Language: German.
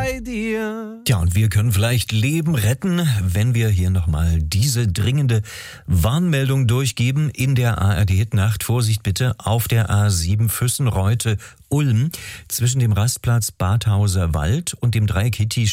bei dir. Ja, und wir können vielleicht Leben retten, wenn wir hier nochmal diese dringende Warnmeldung durchgeben in der ARD-Nacht. Vorsicht bitte auf der A7 Füssen-Reute-Ulm zwischen dem Rastplatz Badhauser Wald und dem Dreieck Hitti